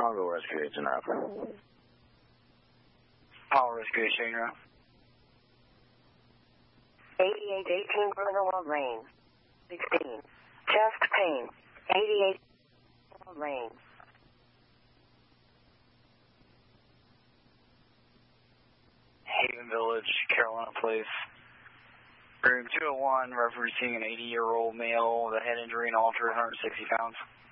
Pongo Rescue Agent up. Apollo Rescue Agent up. 8818 Grindelwald Lane. 16. Chest pain. 88 Lane. Haven Village, Carolina Place. Room 201, referencing an 80-year-old male with a head injury and altered 160 pounds.